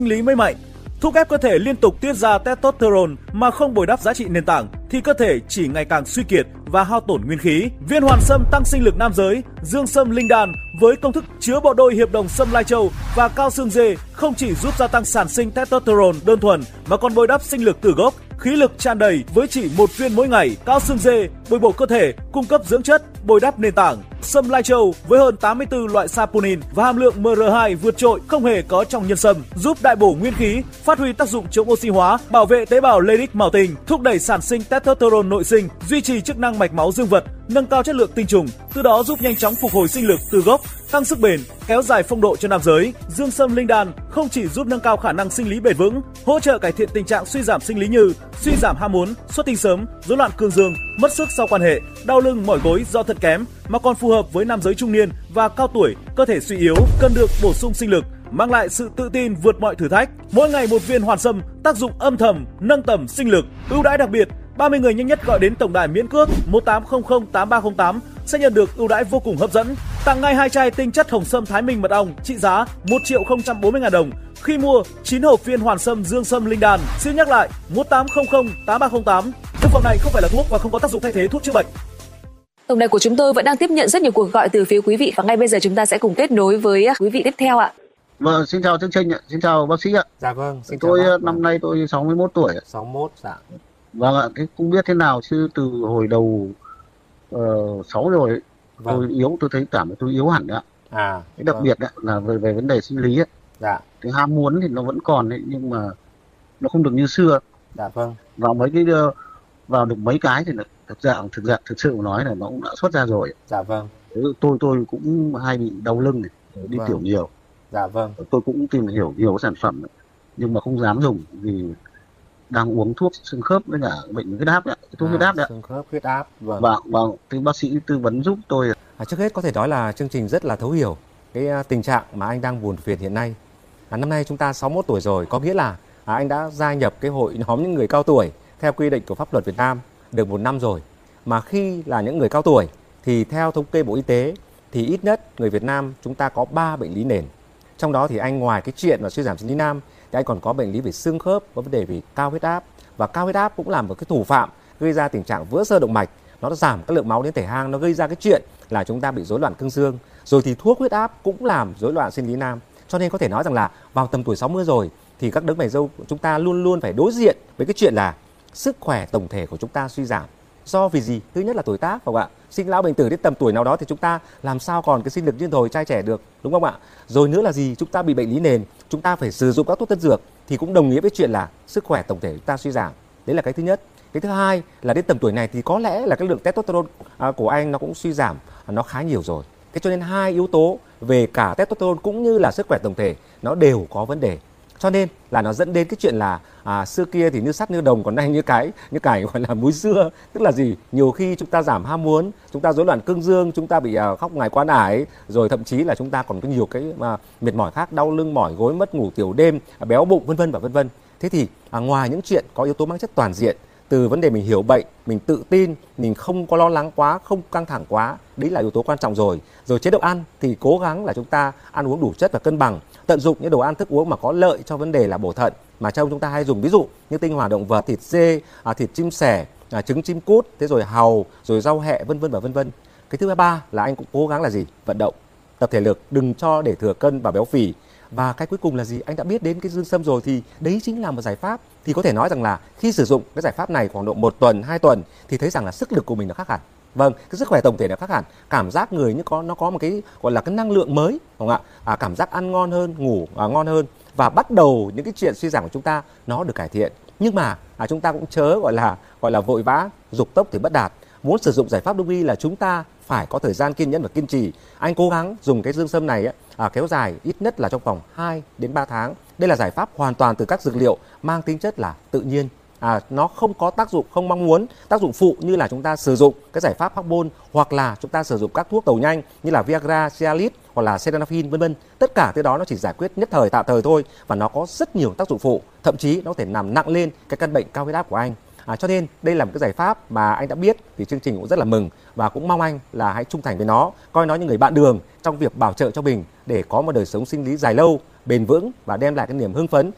lý mới mạnh. Thúc ép cơ thể liên tục tiết ra testosterone mà không bồi đắp giá trị nền tảng thì cơ thể chỉ ngày càng suy kiệt và hao tổn nguyên khí. Viên hoàn sâm tăng sinh lực nam giới, dương sâm linh đan với công thức chứa bộ đôi hiệp đồng sâm lai châu và cao xương dê không chỉ giúp gia tăng sản sinh testosterone đơn thuần mà còn bồi đắp sinh lực từ gốc, khí lực tràn đầy với chỉ một viên mỗi ngày. Cao xương dê bồi bổ cơ thể, cung cấp dưỡng chất, bồi đắp nền tảng. Sâm lai châu với hơn 84 loại saponin và hàm lượng MR2 vượt trội không hề có trong nhân sâm, giúp đại bổ nguyên khí, phát huy tác dụng chống oxy hóa, bảo vệ tế bào Leydig màu tình, thúc đẩy sản sinh testosterone nội sinh, duy trì chức năng mạch máu dương vật, nâng cao chất lượng tinh trùng, từ đó giúp nhanh chóng phục hồi sinh lực từ gốc, tăng sức bền, kéo dài phong độ cho nam giới. Dương sâm linh đan không chỉ giúp nâng cao khả năng sinh lý bền vững, hỗ trợ cải thiện tình trạng suy giảm sinh lý như suy giảm ham muốn, xuất tinh sớm, rối loạn cương dương, mất sức sau quan hệ, đau lưng mỏi gối do thận kém, mà còn phù hợp với nam giới trung niên và cao tuổi, cơ thể suy yếu, cần được bổ sung sinh lực, mang lại sự tự tin vượt mọi thử thách. Mỗi ngày một viên hoàn sâm, tác dụng âm thầm, nâng tầm sinh lực. Ưu đãi đặc biệt, 30 người nhanh nhất gọi đến tổng đài miễn cước 18008308 sẽ nhận được ưu đãi vô cùng hấp dẫn. Tặng ngay 2 chai tinh chất hồng sâm Thái Minh mật ong trị giá 1.040.000 đồng khi mua 9 hộp viên hoàn sâm dương sâm linh đan. Xin nhắc lại 18008308. Thực phẩm này không phải là thuốc và không có tác dụng thay thế thuốc chữa bệnh. Tổng đài của chúng tôi vẫn đang tiếp nhận rất nhiều cuộc gọi từ phía quý vị và ngay bây giờ chúng ta sẽ cùng kết nối với quý vị tiếp theo ạ. Vâng, xin chào chương trình ạ, xin chào bác sĩ ạ. Dạ vâng, xin tôi chào bác. Năm nay tôi 61 tuổi. 61, dạ. Vâng ạ, cái không biết thế nào chứ từ hồi đầu 6 rồi Vâng. tôi thấy cảm thấy tôi yếu hẳn ạ. Cái đặc biệt là về vấn đề sinh lý ấy. Dạ. Cái ham muốn thì nó vẫn còn đấy, nhưng mà nó không được như xưa. Dạ vâng. Vào được mấy cái thì thực sự nói là nó cũng đã xuất ra rồi. Dạ vâng. Tôi cũng hay bị đau lưng này, đi Vâng. tiểu nhiều. Dạ vâng. Tôi cũng tìm hiểu nhiều sản phẩm nhưng mà không dám dùng vì đang uống thuốc xương khớp với cả bệnh huyết áp đấy, thuốc huyết áp đấy. Xương khớp, huyết áp. Vâng. Vâng, thì bác sĩ tư vấn giúp tôi. Trước hết có thể nói là chương trình rất là thấu hiểu cái tình trạng mà anh đang buồn phiền hiện nay. Năm nay chúng ta 61 tuổi rồi, có nghĩa là anh đã gia nhập cái hội nhóm những người cao tuổi theo quy định của pháp luật Việt Nam được 1 năm rồi. Mà khi là những người cao tuổi thì theo thống kê Bộ Y tế thì ít nhất người Việt Nam chúng ta có 3 bệnh lý nền. Trong đó thì anh ngoài cái chuyện là suy giảm sinh lý nam thì anh còn có bệnh lý về xương khớp, có vấn đề về cao huyết áp, và cao huyết áp cũng là một cái thủ phạm gây ra tình trạng vỡ xơ động mạch, nó giảm các lượng máu đến thể hang, nó gây ra cái chuyện là chúng ta bị rối loạn cương dương. Rồi thì thuốc huyết áp cũng làm rối loạn sinh lý nam. Cho nên có thể nói rằng là vào tầm tuổi 60 rồi thì các đấng mày râu chúng ta luôn luôn phải đối diện với cái chuyện là sức khỏe tổng thể của chúng ta suy giảm. Do vì gì? Thứ nhất là tuổi tác, phải không ạ? Sinh lão bệnh tử đến tầm tuổi nào đó thì chúng ta làm sao còn cái sinh lực như thời trai trẻ được, đúng không ạ? Rồi nữa là gì? Chúng ta bị bệnh lý nền, chúng ta phải sử dụng các thuốc tân dược thì cũng đồng nghĩa với chuyện là sức khỏe tổng thể chúng ta suy giảm. Đấy là cái thứ nhất. Cái thứ hai là đến tầm tuổi này thì có lẽ là cái lượng testosterone của anh nó cũng suy giảm, nó khá nhiều rồi. Thế cho nên hai yếu tố về cả testosterone cũng như là sức khỏe tổng thể nó đều có vấn đề. Cho nên là nó dẫn đến cái chuyện là xưa kia thì như sắt như đồng, còn nay như cái gọi là múi xưa. Tức là gì? Nhiều khi chúng ta giảm ham muốn, chúng ta rối loạn cương dương, chúng ta bị khóc ngài quan ải, rồi thậm chí là chúng ta còn có nhiều cái mệt mỏi khác, đau lưng mỏi gối, mất ngủ tiểu đêm, béo bụng vân vân và vân vân. Thế thì ngoài những chuyện có yếu tố mang chất toàn diện, từ vấn đề mình hiểu bệnh, mình tự tin, mình không có lo lắng quá, không căng thẳng quá, đấy là yếu tố quan trọng rồi. Rồi chế độ ăn thì cố gắng là chúng ta ăn uống đủ chất và cân bằng, tận dụng những đồ ăn thức uống mà có lợi cho vấn đề là bổ thận mà trong chúng ta hay dùng, ví dụ như tinh hoàn động vật, thịt dê, thịt chim sẻ, trứng chim cút, thế rồi hàu, rồi rau hẹ vân vân và vân vân. Cái thứ ba là anh cũng cố gắng là gì? Vận động, tập thể lực, đừng cho để thừa cân và béo phì. Và cái cuối cùng là gì? Anh đã biết đến cái dương sâm rồi thì đấy chính là một giải pháp. Thì có thể nói rằng là khi sử dụng cái giải pháp này khoảng độ 1 tuần, 2 tuần thì thấy rằng là sức lực của mình nó khác hẳn. Vâng, cái sức khỏe tổng thể nó khác hẳn. Cảm giác người như nó có một cái gọi là cái năng lượng mới, đúng không ạ? Cảm giác ăn ngon hơn, ngủ ngon hơn, và bắt đầu những cái chuyện suy giảm của chúng ta nó được cải thiện. Nhưng mà chúng ta cũng chớ gọi là vội vã, dục tốc thì bất đạt. Muốn sử dụng giải pháp đông y là chúng ta phải có thời gian kiên nhẫn và kiên trì. Anh cố gắng dùng cái dương sâm này kéo dài ít nhất là trong vòng 2 đến 3 tháng. Đây là giải pháp hoàn toàn từ các dược liệu mang tính chất là tự nhiên. Nó không có tác dụng không mong muốn, tác dụng phụ như là chúng ta sử dụng cái giải pháp hormone hoặc là chúng ta sử dụng các thuốc tẩu nhanh như là Viagra, Cialis hoặc là Sildenafil vân vân. Tất cả cái đó nó chỉ giải quyết nhất thời, tạm thời thôi, và nó có rất nhiều tác dụng phụ, thậm chí nó có thể làm nặng lên cái căn bệnh cao huyết áp của anh. Cho nên đây là một cái giải pháp mà anh đã biết thì chương trình cũng rất là mừng, và cũng mong anh là hãy trung thành với nó, coi nó như người bạn đường trong việc bảo trợ cho mình để có một đời sống sinh lý dài lâu, bền vững và đem lại cái niềm hưng phấn